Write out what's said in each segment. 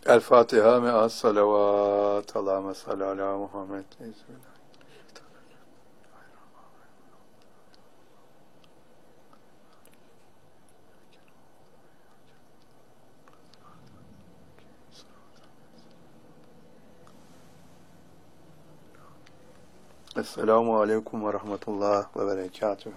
El Fatiha me'as salavat. Allahümme salli ala Muhammed. Esselamu aleyküm ve rahmetullah ve berekatühü.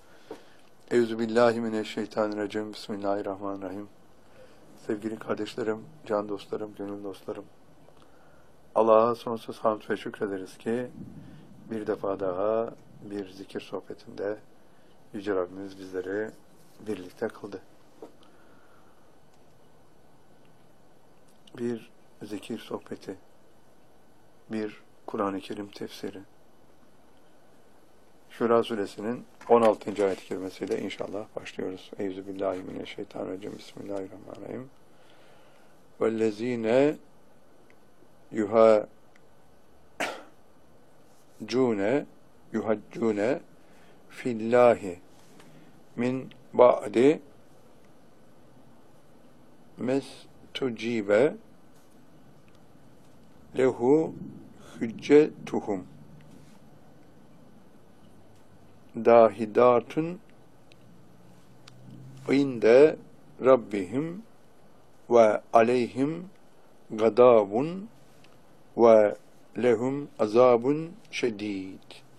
Euzubillahimineşşeytanirracim. Bismillahirrahmanirrahim. Sevgili kardeşlerim, can dostlarım, gönül dostlarım. Allah'a sonsuz hamd ve şükrederiz ki bir defa daha bir zikir sohbetinde Yüce Rabbimiz bizleri birlikte kıldı. Bir zikir sohbeti, bir Kur'an-ı Kerim tefsiri. Şura suresinin 16. ayet-i kerimesiyle inşallah başlıyoruz. Euzubillahimineşşeytanirracim. Bismillahirrahmanirrahim. وَالَّذ۪ينَ yuhaccune fillahi min ba'di mestucibe lehu hüccetuhum dahidatun inde rabbihim ve aleyhim gadabun ve lehum azabun şedid.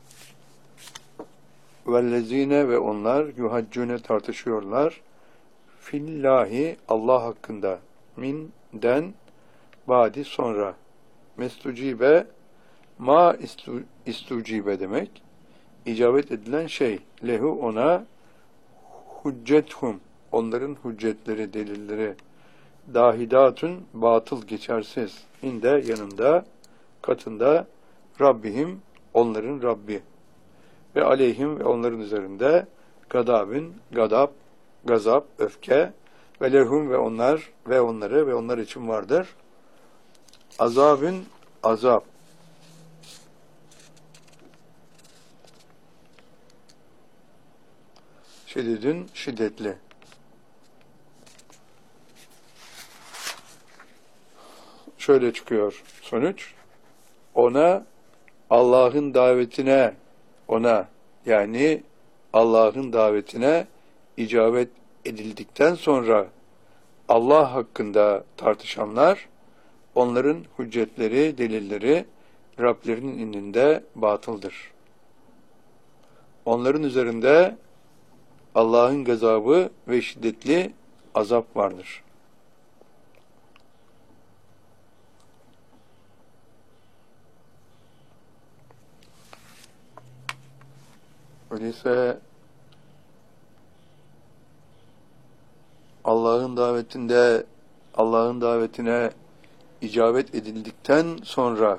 Vellezine ve onlar yuhaccune tartışıyorlar fillahi Allah hakkında minden badi sonra mestucibe ma istucibe demek icabet edilen şey lehu ona hüccethum onların hüccetleri delilleri dahidatun batıl geçersiz inde yanında katında Rabbihim onların Rabbi ve aleyhim ve onların üzerinde gadabın gadab gazap öfke ve lehum ve onlar ve onları ve onlar için vardır azabın azap şedidün şiddetli. Şöyle çıkıyor sonuç. Ona Allah'ın davetine yani Allah'ın davetine icabet edildikten sonra Allah hakkında tartışanlar onların hüccetleri, delilleri Rablerinin indinde batıldır. Onların üzerinde Allah'ın gazabı ve şiddetli azap vardır. Öyleyse Allah'ın davetine icabet edildikten sonra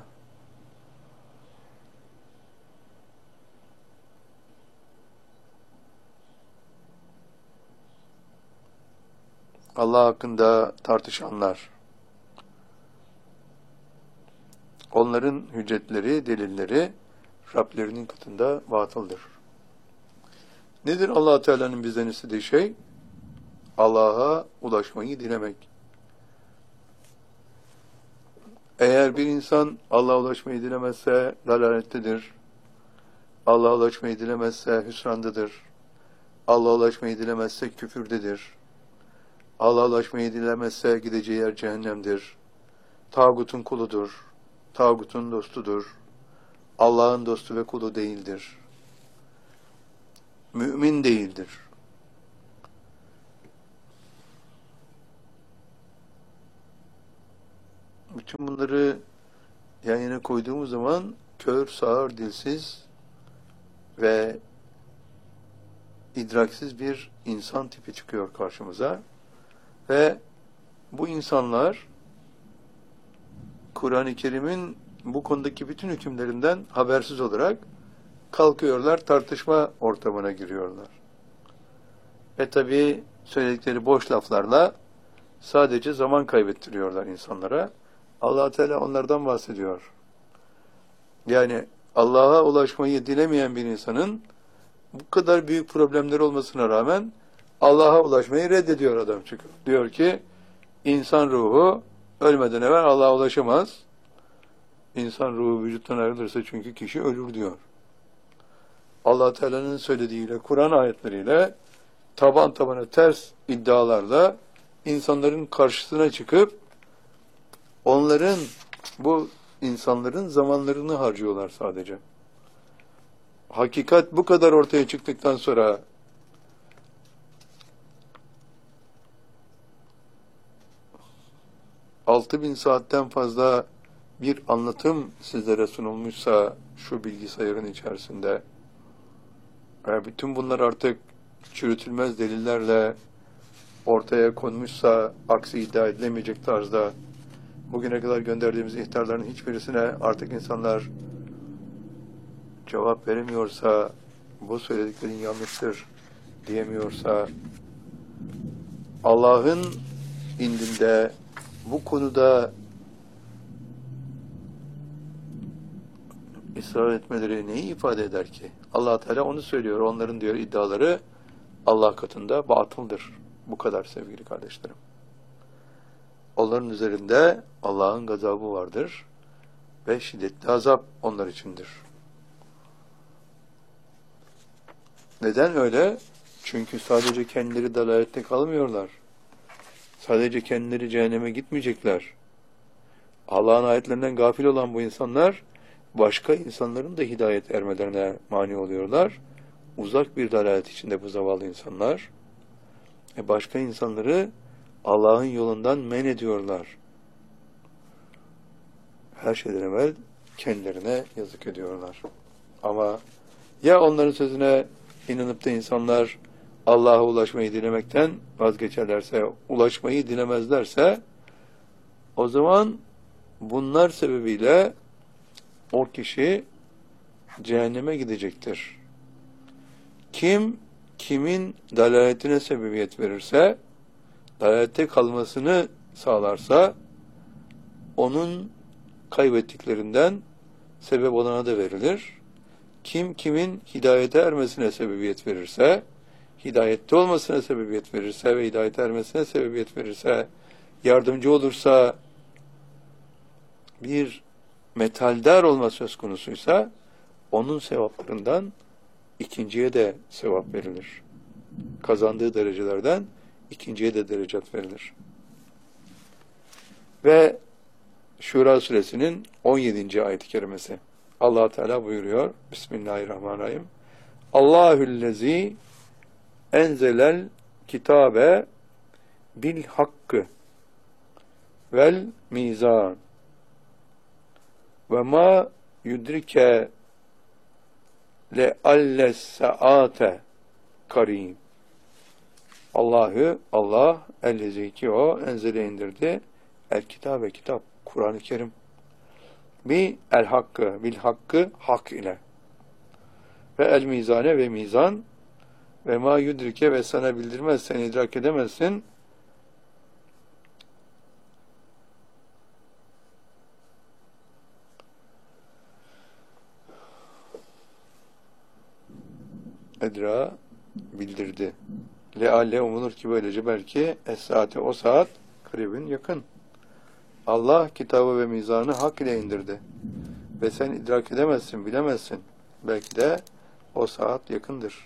Allah hakkında tartışanlar onların hüccetleri, delilleri Rablerinin katında batıldır. Nedir Allah Teala'nın bizden istediği şey? Allah'a ulaşmayı dilemek. Eğer bir insan Allah'a ulaşmayı dilemezse dalalettedir. Allah'a ulaşmayı dilemezse hüsrandadır. Allah'a ulaşmayı dilemezse küfürdedir. Allah'a ulaşmayı dilemezse gideceği yer cehennemdir. Tağutun kuludur. Tağutun dostudur. Allah'ın dostu ve kulu değildir. Mümin değildir. Bütün bunları yan yana koyduğumuz zaman kör, sağır, dilsiz ve idraksiz bir insan tipi çıkıyor karşımıza. Ve bu insanlar Kur'an-ı Kerim'in bu konudaki bütün hükümlerinden habersiz olarak kalkıyorlar, tartışma ortamına giriyorlar. Ve tabii söyledikleri boş laflarla sadece zaman kaybettiriyorlar insanlara. Allah Teala onlardan bahsediyor. Yani Allah'a ulaşmayı dilemeyen bir insanın bu kadar büyük problemleri olmasına rağmen Allah'a ulaşmayı reddediyor adam çünkü. Diyor ki insan ruhu ölmeden evvel Allah'a ulaşamaz. İnsan ruhu vücuttan ayrılırsa çünkü kişi ölür diyor. Allah Teala'nın söylediğiyle, Kur'an ayetleriyle taban tabana ters iddialarla insanların karşısına çıkıp bu insanların zamanlarını harcıyorlar sadece. Hakikat bu kadar ortaya çıktıktan sonra 6.000 saatten fazla bir anlatım sizlere sunulmuşsa şu bilgisayarın içerisinde, bütün bunlar artık çürütülmez delillerle ortaya konmuşsa, aksi iddia edilemeyecek tarzda, bugüne kadar gönderdiğimiz ihtarların hiçbirisine artık insanlar cevap veremiyorsa, bu söylediklerin yanlıştır diyemiyorsa, Allah'ın indinde bu konuda ısrar etmeleri neyi ifade eder ki? Allah Teala onu söylüyor. Onların diyor iddiaları Allah katında batıldır. Bu kadar sevgili kardeşlerim. Onların üzerinde Allah'ın gazabı vardır ve şiddetli azap onlar içindir. Neden öyle? Çünkü sadece kendileri dalalette kalmıyorlar. Sadece kendileri cehenneme gitmeyecekler. Allah'ın ayetlerinden gafil olan bu insanlar başka insanların da hidayet ermelerine mani oluyorlar. Uzak bir dalalet içinde bu zavallı insanlar. Başka insanları Allah'ın yolundan men ediyorlar. Her şeyden evvel kendilerine yazık ediyorlar. Ama ya onların sözüne inanıp da insanlar Allah'a ulaşmayı dilemekten vazgeçerlerse, ulaşmayı dilemezlerse, o zaman bunlar sebebiyle o kişi cehenneme gidecektir. Kim, kimin dalaletine sebebiyet verirse, dalalette kalmasını sağlarsa, onun kaybettiklerinden sebep olana da verilir. Kim, kimin hidayete ermesine sebebiyet verirse, hidayette olmasına sebebiyet verirse ve hidayete ermesine sebebiyet verirse, yardımcı olursa, bir metaldar olma söz konusuysa, onun sevaplarından ikinciye de sevap verilir. Kazandığı derecelerden ikinciye de derecat verilir. Ve Şura suresinin 17. ayet-i kerimesi. Allah Teala buyuruyor. Bismillahirrahmanirrahim. Allahüllezî enzelel kitabe bil hakkı vel mizan ve ma yudrike le alles saate karim. Allah ellezî ki o enzele indirdi el kitabe kitap Kur'an-ı Kerim bil hakkı hak ile ve el mizane ve mizan ve ma yudrike ve sana bildirmez, sen idrak edemezsin edra bildirdi. Lealle umulur ki böylece belki es-saate o saat karibin yakın. Allah kitabı ve mizanı hak ile indirdi. Ve sen idrak edemezsin, bilemezsin. Belki de o saat yakındır.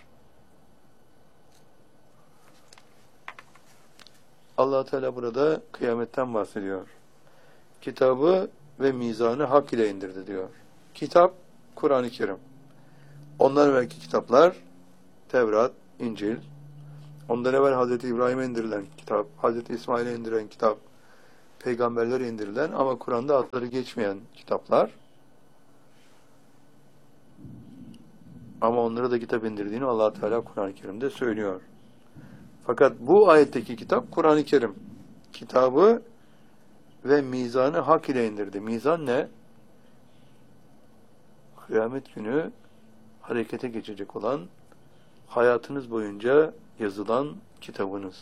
Allah Teala burada kıyametten bahsediyor. Kitabı ve mizanı hak ile indirdi diyor. Kitap, Kur'an-ı Kerim. Ondan evvelki kitaplar, Tevrat, İncil, ondan evvel Hazreti İbrahim'e indirilen kitap, Hazreti İsmail'e indirilen kitap, peygamberlere indirilen ama Kur'an'da adları geçmeyen kitaplar. Ama onlara da kitap indirdiğini Allah Teala Kur'an-ı Kerim'de söylüyor. Fakat bu ayetteki kitap Kur'an-ı Kerim. Kitabı ve mizanı hak ile indirdi. Mizan ne? Kıyamet günü harekete geçecek olan, hayatınız boyunca yazılan kitabınız.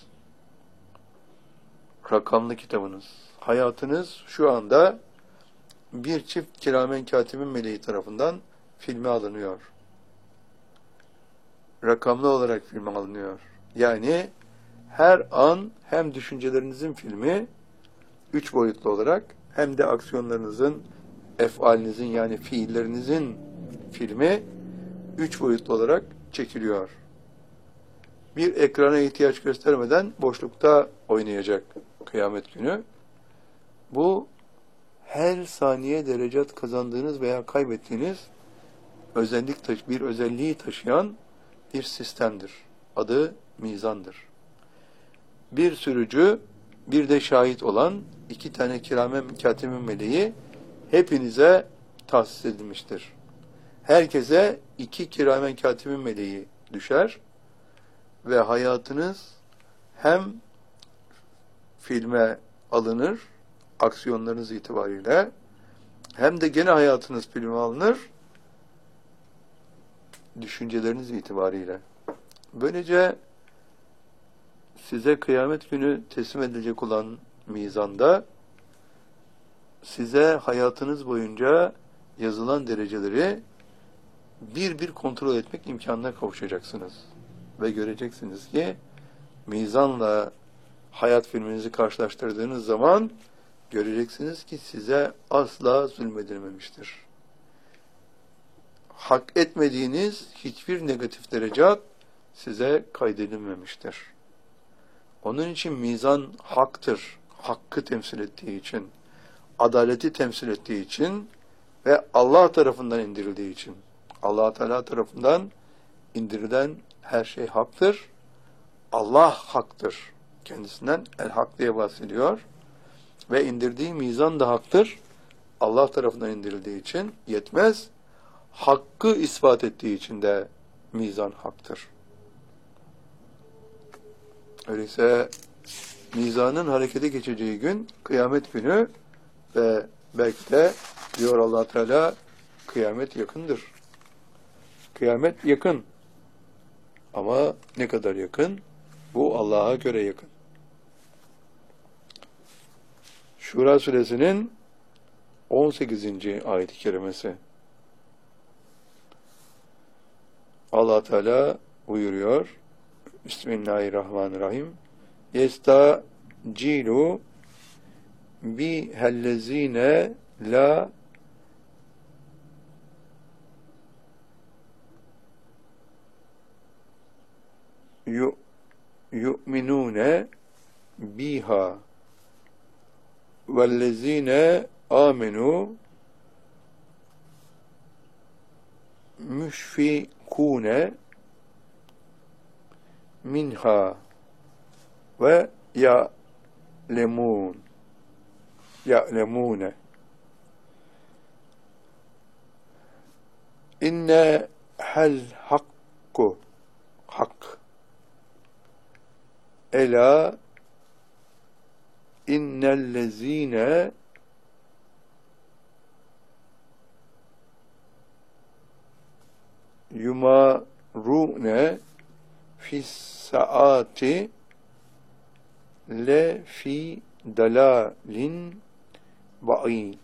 Rakamlı kitabınız. Hayatınız şu anda bir çift kiramen katibin meleği tarafından filme alınıyor. Rakamlı olarak filme alınıyor. Yani her an hem düşüncelerinizin filmi üç boyutlu olarak hem de aksiyonlarınızın, efalinizin yani fiillerinizin filmi üç boyutlu olarak çekiliyor. Bir ekrana ihtiyaç göstermeden boşlukta oynayacak kıyamet günü. Bu her saniye derecat kazandığınız veya kaybettiğiniz bir özelliği taşıyan bir sistemdir. Adı mizandır. Bir sürücü, bir de şahit olan iki tane kiramen katimin meleği hepinize tahsis edilmiştir. Herkese iki kiramen katibin meleği düşer ve hayatınız hem filme alınır, aksiyonlarınız itibariyle, hem de gene hayatınız filme alınır, düşünceleriniz itibariyle. Böylece size kıyamet günü teslim edilecek olan mizanda size hayatınız boyunca yazılan dereceleri bir bir kontrol etmek imkanına kavuşacaksınız. Ve göreceksiniz ki mizanla hayat filminizi karşılaştırdığınız zaman göreceksiniz ki size asla zulmedilmemiştir. Hak etmediğiniz hiçbir negatif derecat size kaydedilmemiştir. Onun için mizan haktır. Hakkı temsil ettiği için, adaleti temsil ettiği için ve Allah tarafından indirildiği için. Allah Teala tarafından indirilen her şey haktır. Allah haktır. Kendisinden el-hak diye bahsediyor. Ve indirdiği mizan da haktır. Allah tarafından indirildiği için yetmez. Hakkı ispat ettiği için de mizan haktır. Öyleyse mizanın harekete geçeceği gün kıyamet günü ve belki de diyor Allah Teala kıyamet yakındır. Kıyamet yakın. Ama ne kadar yakın? Bu Allah'a göre yakın. Şura suresinin 18. ayet-i kerimesi. Allah Teala buyuruyor. Bismillahirrahmanirrahim. Yestacilu bihellezine la yu'minune biha vellezine amenu müşfikune minha ve ya'lemune inne hel hakku hak ela innellezine yumarune fis-saati le fi dalalin ba'id.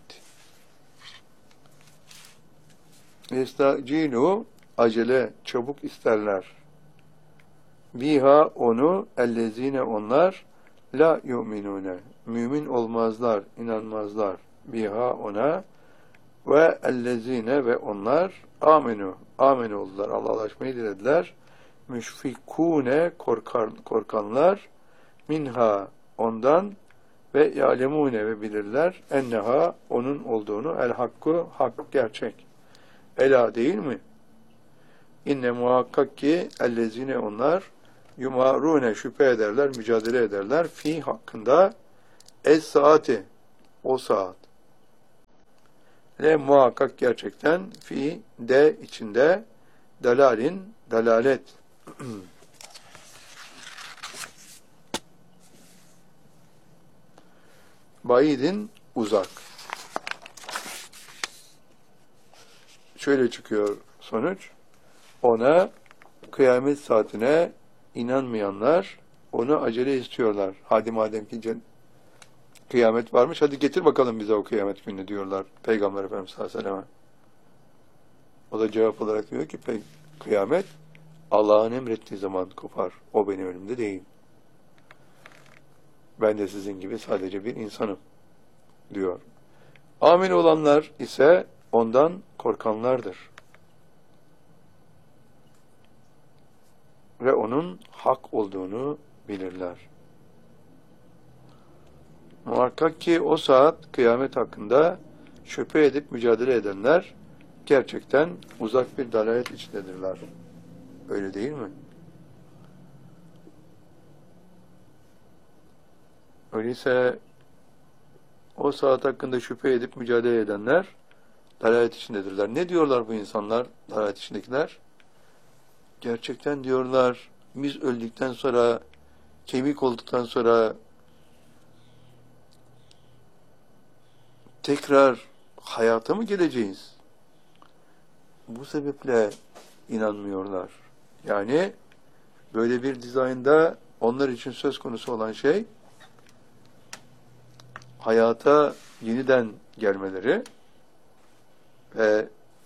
Yestacilu acele, çabuk isterler. Biha onu, ellezine onlar, la yu'minune, mümin olmazlar, inanmazlar. Biha ona, ve ellezine ve onlar, amin oldular, Allah'laşmayı dilediler. Müşfikune, korkanlar, minha, ondan, ve ya'lemune ve bilirler, enneha, onun olduğunu, el hakku, hak, gerçek. Ela değil mi? İnne muhakkak ki, ellezine onlar, yumarune şüphe ederler, mücadele ederler, fi hakkında, es saati, o saat. Le muhakkak gerçekten, fi de içinde, dalalin, dalalet. Baidin, uzak. Şöyle çıkıyor sonuç. Ona, kıyamet saatine inanmayanlar onu acele istiyorlar. Hadi madem ki kıyamet varmış, hadi getir bakalım bize o kıyamet gününü diyorlar Peygamber Efendimiz sallallahu aleyhi ve selleme. O da cevap olarak diyor ki kıyamet Allah'ın emrettiği zaman kopar. O benim elimde değil. Ben de sizin gibi sadece bir insanım. diyor. Amin olanlar ise ondan korkanlardır. Ve onun hak olduğunu bilirler. Muhakkak ki o saat kıyamet hakkında şüphe edip mücadele edenler gerçekten uzak bir dalalet içindedirler. Öyle değil mi? Öyleyse o saat hakkında şüphe edip mücadele edenler dalalet içindedirler. Ne diyorlar bu insanlar, dalalet içindekiler? Gerçekten diyorlar, biz öldükten sonra, kemik olduktan sonra tekrar hayata mı geleceğiz? Bu sebeple inanmıyorlar. Yani böyle bir dizaynda onlar için söz konusu olan şey hayata yeniden gelmeleri ve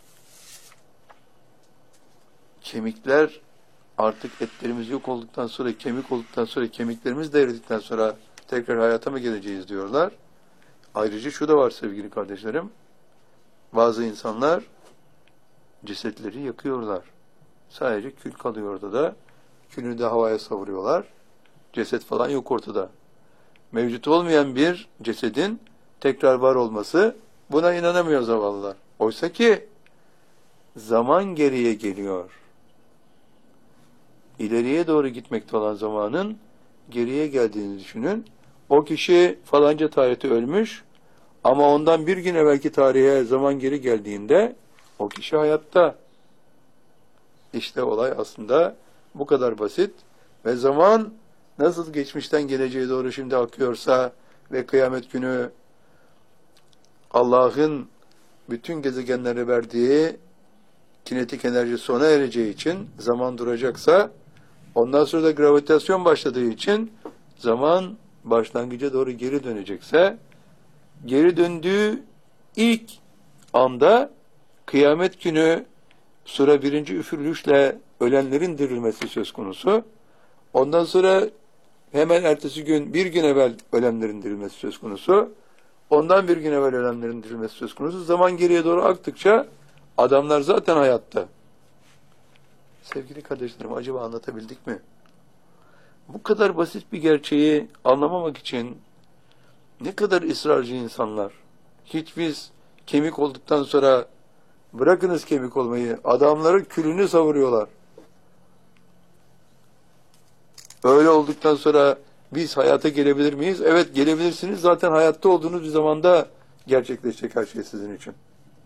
kemikler artık etlerimiz yok olduktan sonra, kemik olduktan sonra, kemiklerimiz de eridikten sonra tekrar hayata mı geleceğiz diyorlar. Ayrıca şu da var sevgili kardeşlerim. Bazı insanlar cesetleri yakıyorlar. Sadece kül kalıyor ortada. Külünü de havaya savuruyorlar. Ceset falan yok ortada. Mevcut olmayan bir cesedin tekrar var olması, buna inanamıyor zavallılar. Oysa ki zaman geriye geliyor. İleriye doğru gitmekte olan zamanın geriye geldiğini düşünün. O kişi falanca tarihte ölmüş ama ondan bir gün evvelki tarihe zaman geri geldiğinde o kişi hayatta. İşte olay aslında bu kadar basit ve zaman nasıl geçmişten geleceğe doğru şimdi akıyorsa ve kıyamet günü Allah'ın bütün gezegenlere verdiği kinetik enerji sona ereceği için zaman duracaksa, ondan sonra da gravitasyon başladığı için zaman başlangıca doğru geri dönecekse, geri döndüğü ilk anda kıyamet günü sura 1. üfürülüşle ölenlerin dirilmesi söz konusu. Ondan sonra hemen ertesi gün, bir gün evvel ölenlerin dirilmesi söz konusu. Ondan bir gün evvel ölenlerin dirilmesi söz konusu. Zaman geriye doğru aktıkça adamlar zaten hayatta. Sevgili kardeşlerim, acaba anlatabildik mi? Bu kadar basit bir gerçeği anlamamak için ne kadar ısrarcı insanlar. Hiç biz kemik olduktan sonra bırakınız kemik olmayı, adamların külünü savuruyorlar. Öyle olduktan sonra biz hayata gelebilir miyiz? Evet, gelebilirsiniz. Zaten hayatta olduğunuz bir zamanda gerçekleşecek her şey sizin için.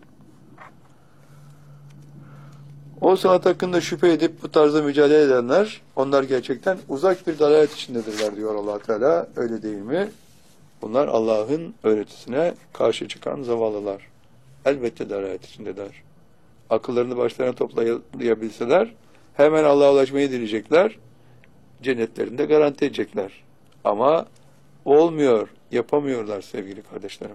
O saat hakkında şüphe edip bu tarzda mücadele edenler, onlar gerçekten uzak bir dalalet içindedirler diyor Allah Teala. Öyle değil mi? Bunlar Allah'ın öğretisine karşı çıkan zavallılar. Elbette dalalet içindeler. Akıllarını başlarına toplayabilseler, hemen Allah'a ulaşmayı dileyecekler, cennetlerinde garanti edecekler. Ama olmuyor, yapamıyorlar sevgili kardeşlerim.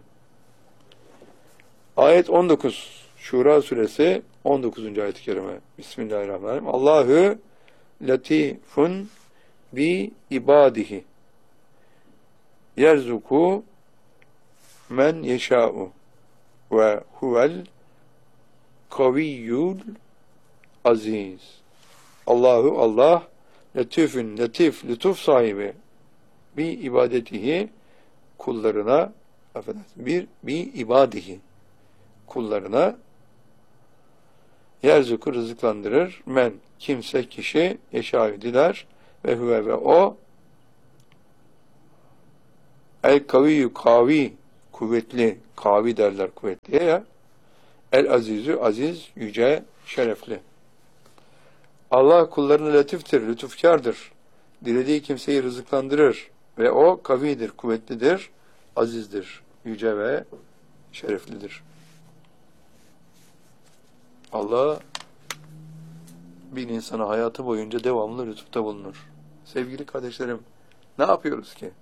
Ayet 19, Şura suresi 19. ayet-i kerime. Bismillahirrahmanirrahim. Allahu latifun bi ibadihi yerzuku men yeşâ'u ve huvel kaviyyul aziz. Allahu Allah latifün, latif, lütuf sahibi bi ibadetihi, kullarına, bi ibadihi, kullarına yerzuku, rızıklandırır, men, kimse, kişi, yeşâ'u diler ve huve, ve o el kaviyyü, kavi, kuvvetli, kavi derler kuvvetliye ya, el azizü, aziz, yüce, şerefli. Allah kullarına latiftir, lütufkardır. Dilediği kimseyi rızıklandırır ve o kavidir, kuvvetlidir, azizdir, yüce ve şereflidir. Allah bir insana hayatı boyunca devamlı lütufta bulunur. Sevgili kardeşlerim, ne yapıyoruz ki?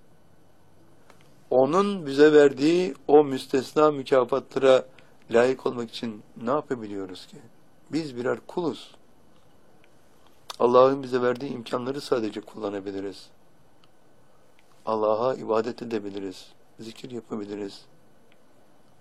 Onun bize verdiği o müstesna mükafatlara layık olmak için ne yapabiliyoruz ki? Biz birer kuluz. Allah'ın bize verdiği imkanları sadece kullanabiliriz. Allah'a ibadet edebiliriz. Zikir yapabiliriz.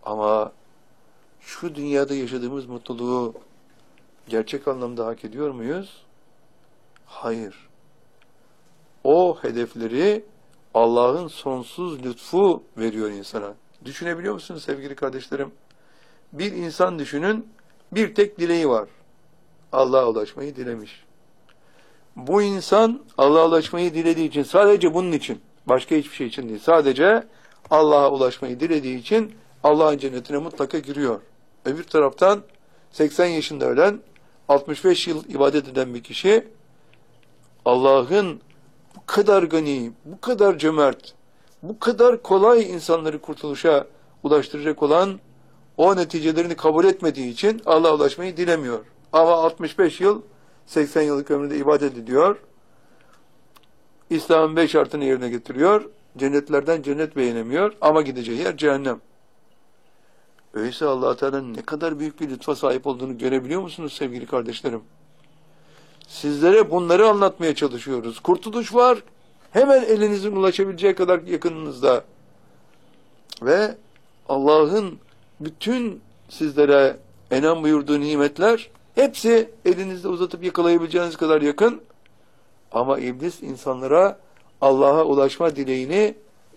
Ama şu dünyada yaşadığımız mutluluğu gerçek anlamda hak ediyor muyuz? Hayır. O hedefleri Allah'ın sonsuz lütfu veriyor insana. Düşünebiliyor musunuz sevgili kardeşlerim? Bir insan düşünün, bir tek dileği var. Allah'a ulaşmayı dilemiş. Bu insan Allah'a ulaşmayı dilediği için, sadece bunun için, başka hiçbir şey için değil, sadece Allah'a ulaşmayı dilediği için Allah'ın cennetine mutlaka giriyor. Öbür taraftan 80 yaşında ölen, 65 yıl ibadet eden bir kişi, Allah'ın bu kadar gani, bu kadar cömert, bu kadar kolay insanları kurtuluşa ulaştıracak olan o neticelerini kabul etmediği için Allah'a ulaşmayı dilemiyor. Ama 65 yıl, 80 yıllık ömründe ibadet ediyor. İslam'ın 5 şartını yerine getiriyor. Cennetlerden cennet beğenemiyor ama gideceği yer cehennem. Öyleyse Allah-u Teala'nın ne kadar büyük bir lütfa sahip olduğunu görebiliyor musunuz sevgili kardeşlerim? Sizlere bunları anlatmaya çalışıyoruz. Kurtuluş var. Hemen elinizin ulaşabileceği kadar yakınınızda. Ve Allah'ın bütün sizlere enam buyurduğu nimetler hepsi elinizde uzatıp yakalayabileceğiniz kadar yakın. Ama iblis insanlara Allah'a ulaşma dileğini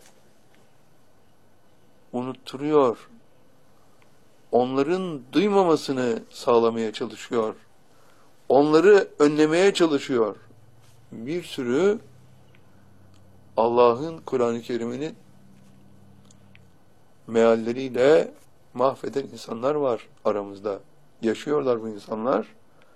unutturuyor. Onların duymamasını sağlamaya çalışıyor. Onları önlemeye çalışıyor. Bir sürü Allah'ın Kur'an-ı Kerim'ini mealleriyle mahveden insanlar var aramızda. Yaşıyorlar bu insanlar.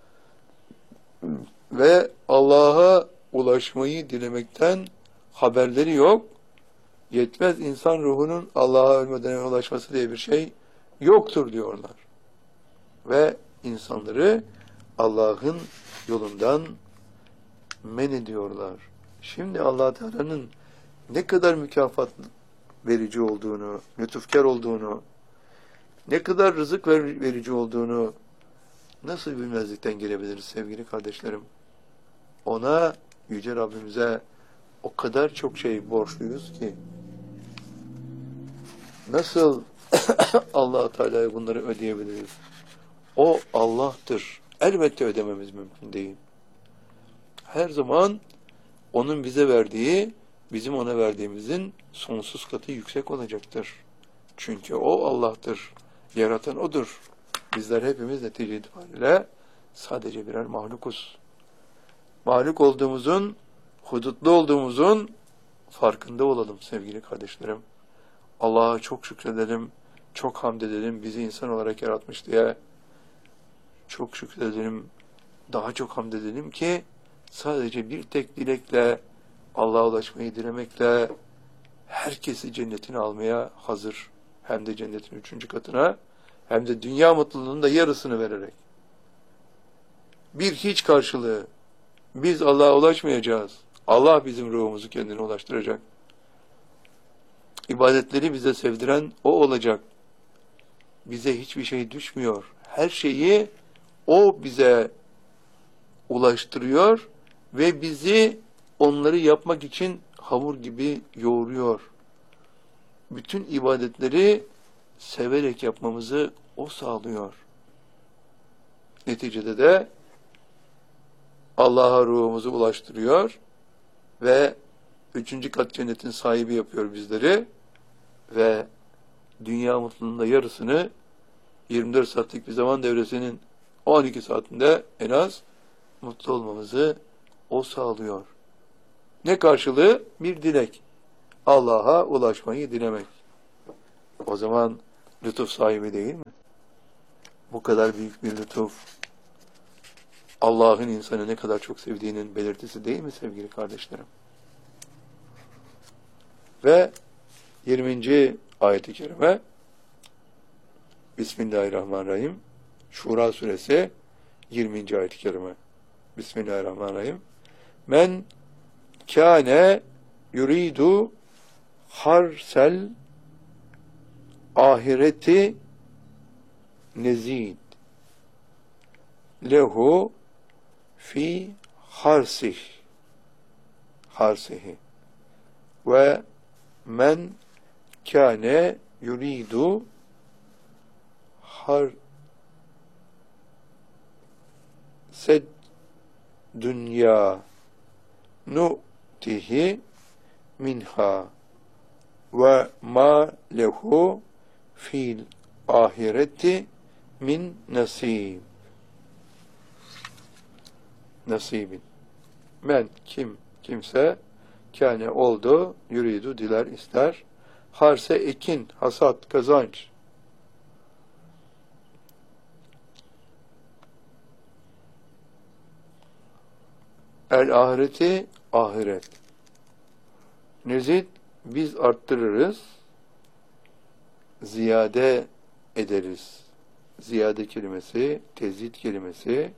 Ve Allah'a ulaşmayı dilemekten haberleri yok. Yetmez insan ruhunun Allah'a ölmeden ulaşması diye bir şey yoktur diyorlar. Ve insanları Allah'ın yolundan men ediyorlar. Şimdi Allah Teala'nın ne kadar mükafat verici olduğunu, lütufkar olduğunu, ne kadar rızık verici olduğunu nasıl bilmezlikten gelebiliriz sevgili kardeşlerim? Ona, Yüce Rabbimize o kadar çok şey borçluyuz ki nasıl Allah Teala'ya bunları ödeyebiliriz? O Allah'tır. Elbette ödememiz mümkün değil. Her zaman onun bize verdiği, bizim ona verdiğimizin sonsuz katı yüksek olacaktır. Çünkü o Allah'tır. Yaratan O'dur. Bizler hepimiz netice itibariyle sadece birer mahlukuz. Mahluk olduğumuzun, hudutlu olduğumuzun farkında olalım sevgili kardeşlerim. Allah'a çok şükredelim, çok hamd edelim bizi insan olarak yaratmış diye. Çok şükredelim, daha çok hamd edelim ki sadece bir tek dilekle, Allah'a ulaşmayı dilemekle herkesi cennetine almaya hazır. Hem de cennetin 3. katına, hem de dünya mutluluğunun da yarısını vererek. Bir hiç karşılığı. Biz Allah'a ulaşmayacağız. Allah bizim ruhumuzu kendine ulaştıracak. İbadetleri bize sevdiren O olacak. Bize hiçbir şey düşmüyor. Her şeyi O bize ulaştırıyor ve bizi onları yapmak için hamur gibi yoğuruyor. Bütün ibadetleri severek yapmamızı O sağlıyor. Neticede de Allah'a ruhumuzu ulaştırıyor ve 3. kat cennetin sahibi yapıyor bizleri ve dünya mutluluğunda yarısını 24 saatlik bir zaman devresinin 12 saatinde en az mutlu olmamızı O sağlıyor. Ne karşılığı? Bir dilek. Allah'a ulaşmayı dilemek. O zaman lütuf sahibi değil mi? Bu kadar büyük bir lütuf Allah'ın insanı ne kadar çok sevdiğinin belirtisi değil mi sevgili kardeşlerim? Ve 20. ayet-i kerime Bismillahirrahmanirrahim. Şura suresi 20. ayet-i kerime. Bismillahirrahmanirrahim. Men kâne yuridu harsel ahireti nezid lehu fi harsihi ve men kâne yuridu har sed dünya nu'tihi minha ve ma lehu fil ahireti min nasibin. Men kimse kâne oldu, yuridu diler ister, harse ekin, hasat, kazanç. El ahireti, ahiret. Nezid, biz arttırırız, ziyade ederiz. Ziyade kelimesi, tezid kelimesi,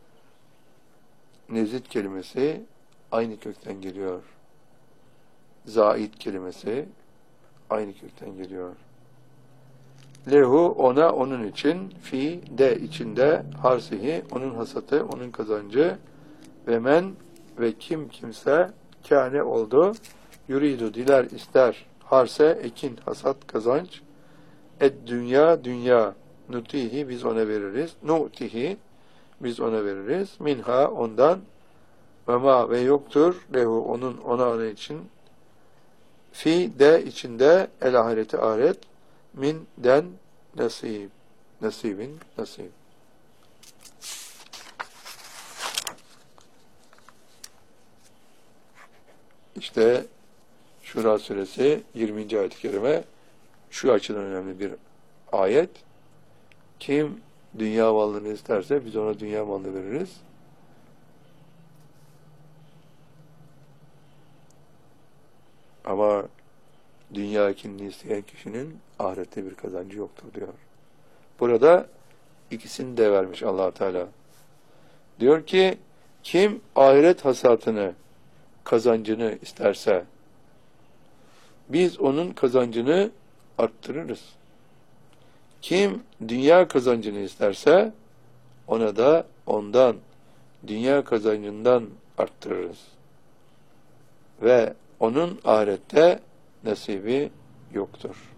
nezid kelimesi aynı kökten geliyor. Zait kelimesi aynı kökten geliyor. Lehu, ona, onun için, fi, de, içinde, harsihi, onun hasatı, onun kazancı, ve men, ve kimse, kâne oldu, yuridu, diler, ister, harse, ekin, hasat, kazanç, dünya, nutihi, biz ona veririz, nu'tihi, biz ona veririz, minha, ondan, ve ma, ve yoktur, lehu, ona için, fi, de, içinde, el ahireti, ahiret, min, den, nasibin. İşte Şura suresi 20. ayet-i kerime şu açıdan önemli bir ayet. Kim dünya malını isterse biz ona dünya malını veririz. Ama dünya ekinini isteyen kişinin ahirette bir kazancı yoktur diyor. Burada ikisini de vermiş Allah Teala. Diyor ki kim ahiret hasatını, kazancını isterse biz onun kazancını arttırırız. Kim dünya kazancını isterse ona da ondan, dünya kazancından arttırırız. Ve onun ahirette nasibi yoktur.